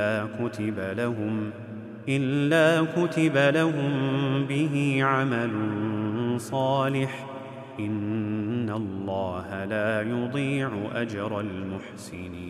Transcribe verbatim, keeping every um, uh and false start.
كتب لهم إلا كتب لهم به عمل صالح إن الله لا يضيع أجر المحسنين.